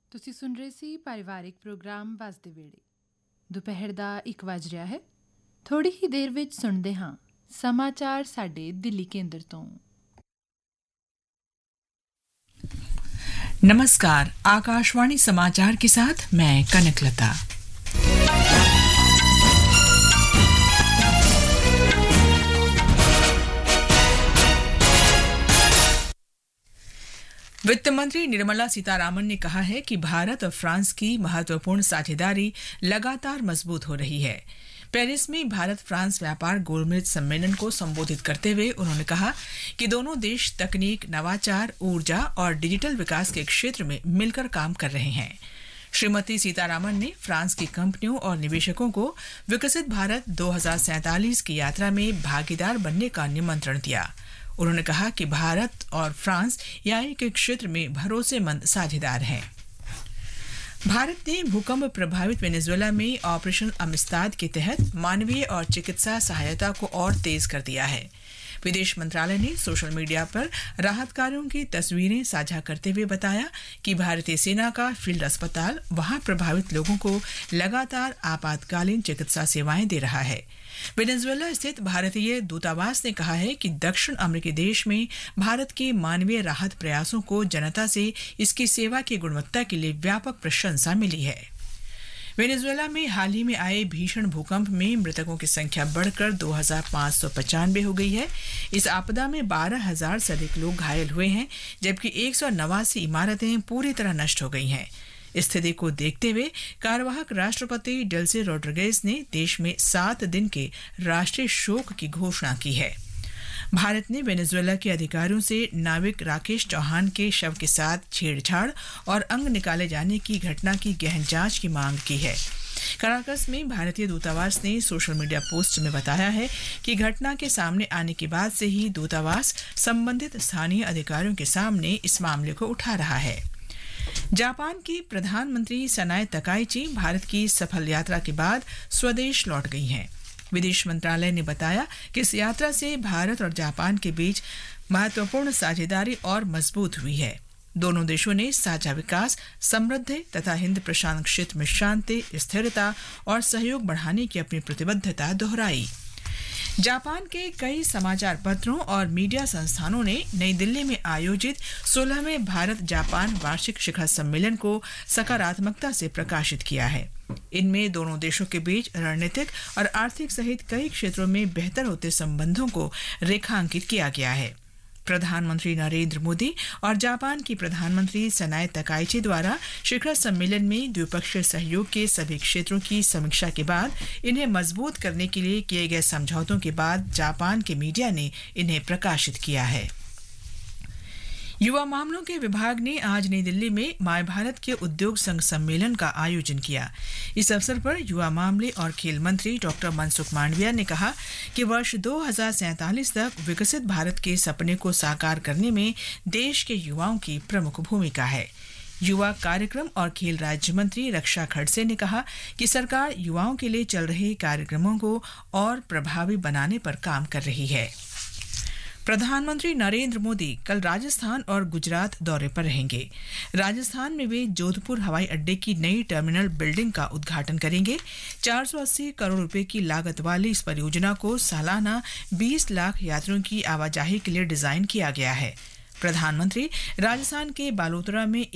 ਤੁਸੀਂ ਸੁਣ ਰਹੇ ਸੀ ਪਰਿਵਾਰਿਕ ਪ੍ਰੋਗਰਾਮ ਵਸਦੇ ਵੇਲੇ। ਦੁਪਹਿਰ ਦਾ 1 ਵੱਜ ਰਿਹਾ ਹੈ। ਥੋੜੀ ਹੀ ਦੇਰ ਵਿੱਚ ਸੁਣਦੇ ਹਾਂ समाचार साडे दिल्ली केंद्र तो। नमस्कार, आकाशवाणी समाचार के साथ मैं कनकलता। वित्त मंत्री निर्मला सीतारामन ने कहा है कि भारत और फ्रांस की महत्वपूर्ण साझेदारी लगातार मजबूत हो रही है। पेरिस में भारत फ्रांस व्यापार गोलमेज सम्मेलन को संबोधित करते हुए उन्होंने कहा कि दोनों देश तकनीक, नवाचार, ऊर्जा और डिजिटल विकास के क्षेत्र में मिलकर काम कर रहे हैं। श्रीमती सीतारामन ने फ्रांस की कंपनियों और निवेशकों को विकसित भारत 2047 की यात्रा में भागीदार बनने का निमंत्रण दिया। उन्होंने कहा कि भारत और फ्रांस न्याय के क्षेत्र में भरोसेमंद साझेदार हैं। भारत ने भूकंप प्रभावित वेनेजुएला में ऑपरेशन अमिस्ताद के तहत मानवीय और चिकित्सा सहायता को और तेज कर दिया है। विदेश मंत्रालय ने सोशल मीडिया पर राहत कार्यों की तस्वीरें साझा करते हुए बताया कि भारतीय सेना का फील्ड अस्पताल वहां प्रभावित लोगों को लगातार आपातकालीन चिकित्सा सेवाएं दे रहा है। वेनेजुएला स्थित भारतीय दूतावास ने कहा है कि दक्षिण अमेरिकी देश में भारत के मानवीय राहत प्रयासों को जनता से इसकी सेवा की गुणवत्ता के लिए व्यापक प्रशंसा मिली है। वेनेजुएला में हाल ही में आए भीषण भूकंप में मृतकों की संख्या बढ़कर 2595 हो गई है। इस आपदा में 12,000 से अधिक लोग घायल हुए हैं, जबकि 189 इमारतें पूरी तरह नष्ट हो गई हैं। स्थिति को देखते हुए कार्यवाहक राष्ट्रपति डेल्सी रोड्रिगेज ने देश में 7 दिन के राष्ट्रीय शोक की घोषणा की है। भारत ने वेनेजुएला के अधिकारियों से नाविक राकेश चौहान के शव के साथ छेड़छाड़ और अंग निकाले जाने की घटना की गहन जांच की मांग की है। कराकस में भारतीय दूतावास ने सोशल मीडिया पोस्ट में बताया है कि घटना के सामने आने के बाद से ही दूतावास संबंधित स्थानीय अधिकारियों के सामने इस मामले को उठा रहा है। जापान की प्रधानमंत्री सनाए तकाइची भारत की सफल यात्रा के बाद स्वदेश लौट गई हैं। विदेश मंत्रालय ने बताया कि इस यात्रा से भारत और जापान के बीच महत्वपूर्ण साझेदारी और मजबूत हुई है। दोनों देशों ने साझा विकास, समृद्धि तथा हिंद प्रशांत क्षेत्र में शांति, स्थिरता और सहयोग बढ़ाने की अपनी प्रतिबद्धता दोहराई। जापान के कई समाचार पत्रों और मीडिया संस्थानों ने नई दिल्ली में आयोजित 16वें भारत जापान वार्षिक शिखर सम्मेलन को सकारात्मकता से प्रकाशित किया है। इनमें दोनों देशों के बीच रणनीतिक और आर्थिक सहित कई क्षेत्रों में बेहतर होते संबंधों को रेखांकित किया गया है। प्रधानमंत्री नरेंद्र मोदी और जापान की प्रधानमंत्री सनाए तकाइची द्वारा शिखर सम्मेलन में द्विपक्षीय सहयोग के सभी क्षेत्रों की समीक्षा के बाद इन्हें मजबूत करने के लिए किए गए समझौतों के बाद जापान के मीडिया ने इन्हें प्रकाशित किया है। युवा मामलों के विभाग ने आज नई दिल्ली में माय भारत के उद्योग संघ सम्मेलन का आयोजन किया। इस अवसर पर युवा मामले और खेल मंत्री डॉक्टर मनसुख मांडविया ने कहा कि वर्ष 2047 तक विकसित भारत के सपने को साकार करने में देश के युवाओं की प्रमुख भूमिका है। युवा कार्यक्रम और खेल राज्य मंत्री रक्षा खड़से ने कहा कि सरकार युवाओं के लिए चल रहे कार्यक्रमों को और प्रभावी बनाने पर काम कर रही है। प्रधानमंत्री नरेंद्र मोदी कल राजस्थान और गुजरात दौरे पर रहेंगे। राजस्थान में वे जोधपुर हवाई अड्डे की नई टर्मिनल बिल्डिंग का उद्घाटन करेंगे। 480 करोड़ रुपए की लागत वाली इस परियोजना को सालाना 20 लाख यात्रियों की आवाजाही के लिए डिजाइन किया गया है। प्रधानमंत्री राजस्थान के बालोतरा में